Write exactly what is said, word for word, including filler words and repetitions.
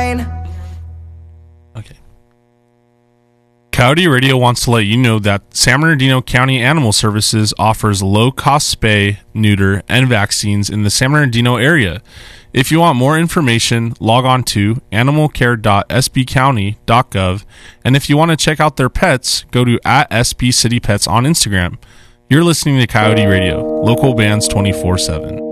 mine. Okay. Coyote Radio wants to let you know that San Bernardino County Animal Services offers low-cost spay, neuter, and vaccines in the San Bernardino area. If you want more information, log on to animal care dot s b county dot gov, and if you want to check out their pets, go to at S B City Pets on Instagram. You're listening to Coyote Radio, local bands twenty-four seven.